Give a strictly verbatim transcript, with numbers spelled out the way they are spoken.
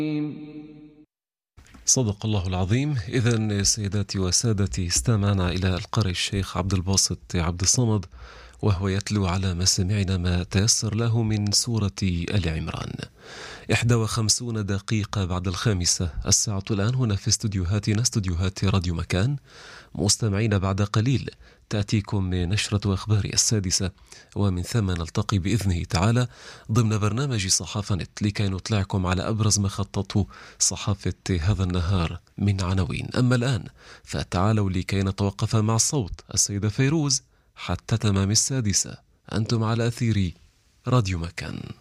صدق الله العظيم. إذن سيداتي وسادتي، استمعنا إلى القارئ الشيخ عبد الباسط عبد الصمد وهو يتلو على مسامعنا ما تيسر له من سورة آل عمران. إحدى وخمسون دقيقة بعد الخامسة، الساعة الآن هنا في استوديوهاتنا، استوديوهات راديو مكان. مستمعين، بعد قليل تأتيكم نشرة أخبار السادسة، ومن ثم نلتقي بإذنه تعالى ضمن برنامج صحافة نت لكي نطلعكم على أبرز ما خطته صحافة هذا النهار من عناوين. أما الآن فتعالوا لكي نتوقف مع الصوت السيدة فيروز حتى تمام السادسة. أنتم على أثير راديو مكان.